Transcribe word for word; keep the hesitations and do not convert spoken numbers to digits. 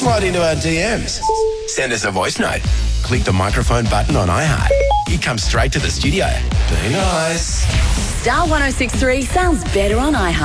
slide into our D Ms. Send us a voice note. Click the microphone button on iHeart. You come straight to the studio. Be nice. Star one oh six three sounds better on iHeart.